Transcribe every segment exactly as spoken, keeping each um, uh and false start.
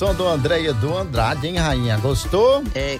som do André e do Andrade, hein, rainha? Gostou? É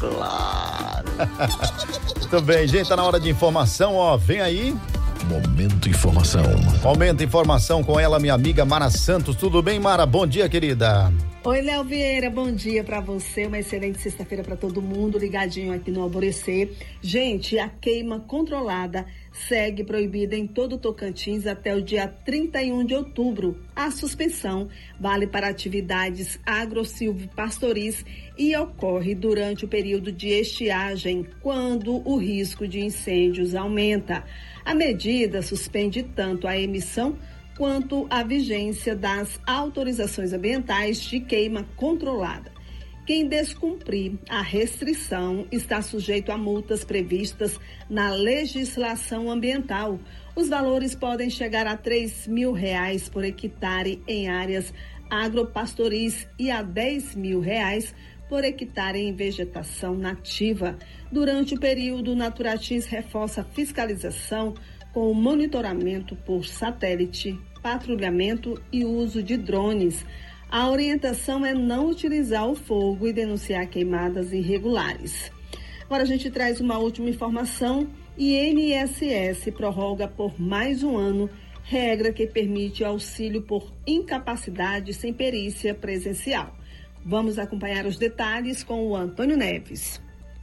claro. Muito bem, gente, tá na hora de informação, ó, vem aí. Momento Informação. Momento Informação com ela, minha amiga Mara Santos. Tudo bem, Mara? Bom dia, querida. Oi, Léo Vieira, bom dia pra você, uma excelente sexta-feira pra todo mundo, ligadinho aqui no Alvorecer. Gente, a queima controlada segue proibida em todo o Tocantins até o dia trinta e um de outubro. A suspensão vale para atividades agro-silvopastoris e ocorre durante o período de estiagem, quando o risco de incêndios aumenta. A medida suspende tanto a emissão quanto a vigência das autorizações ambientais de queima controlada. Quem descumprir a restrição está sujeito a multas previstas na legislação ambiental. Os valores podem chegar a três mil reais por hectare em áreas agropastoris e a dez mil reais por hectare em vegetação nativa. Durante o período, o Naturatins reforça a fiscalização com o monitoramento por satélite, patrulhamento e uso de drones. A orientação é não utilizar o fogo e denunciar queimadas irregulares. Agora a gente traz uma última informação. I N S S prorroga por mais um ano regra que permite auxílio por incapacidade sem perícia presencial. Vamos acompanhar os detalhes com o Antônio Neves.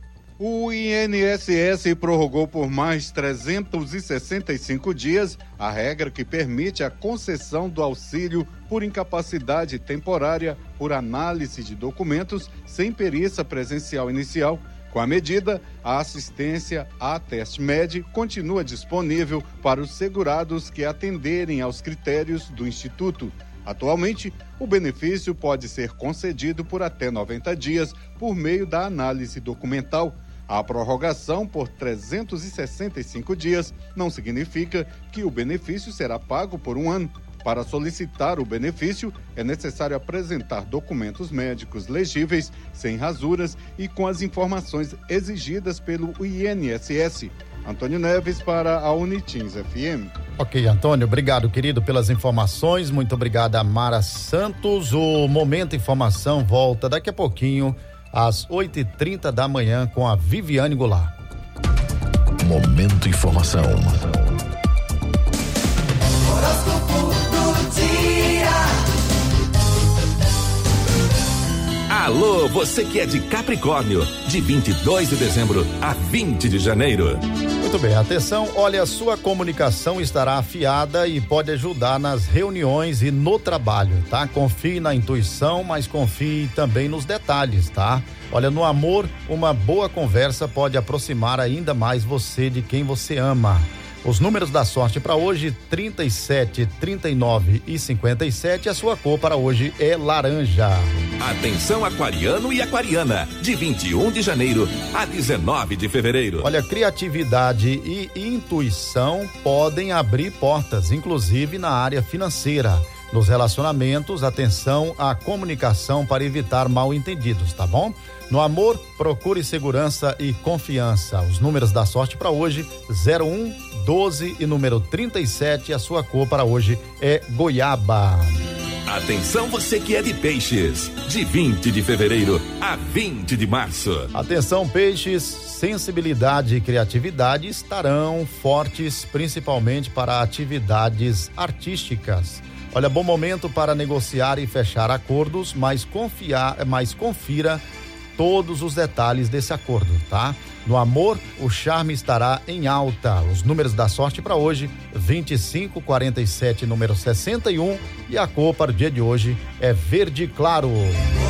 O I N S S prorrogou por mais trezentos e sessenta e cinco dias a regra que permite a concessão do auxílio por incapacidade temporária por análise de documentos sem perícia presencial inicial. Com a medida, a assistência à TestMed continua disponível para os segurados que atenderem aos critérios do Instituto. Atualmente, o benefício pode ser concedido por até noventa dias por meio da análise documental. A prorrogação por trezentos e sessenta e cinco dias não significa que o benefício será pago por um ano. Para solicitar o benefício, é necessário apresentar documentos médicos legíveis, sem rasuras e com as informações exigidas pelo I N S S. Antônio Neves para a Unitins F M. Ok, Antônio, obrigado, querido, pelas informações. Muito obrigado a Mara Santos. O Momento Informação volta daqui a pouquinho, às oito e trinta da manhã, com a Viviane Goulart. Momento Informação. Horóscopo do dia. Alô, você que é de Capricórnio, de vinte e dois de dezembro a vinte de janeiro. Muito bem, atenção, olha, a sua comunicação estará afiada e pode ajudar nas reuniões e no trabalho, tá? Confie na intuição, mas confie também nos detalhes, tá? Olha, no amor, uma boa conversa pode aproximar ainda mais você de quem você ama. Os números da sorte para hoje, trinta e sete, trinta e nove e cinquenta e sete. A sua cor para hoje é laranja. Atenção, aquariano e aquariana, de vinte e um de janeiro a dezenove de fevereiro. Olha, criatividade e intuição podem abrir portas, inclusive na área financeira. Nos relacionamentos, atenção à comunicação para evitar mal-entendidos, tá bom? No amor, procure segurança e confiança. Os números da sorte para hoje, zero um, doze e número trinta e sete. A sua cor para hoje é goiaba. Atenção, você que é de peixes, de vinte de fevereiro a vinte de março. Atenção, peixes, sensibilidade e criatividade estarão fortes, principalmente para atividades artísticas. Olha, bom momento para negociar e fechar acordos, mas confiar, mas confira todos os detalhes desse acordo, tá? No amor, o charme estará em alta. Os números da sorte para hoje, vinte e cinco, quarenta e sete, número sessenta e um, e a cor para o dia de hoje é verde claro.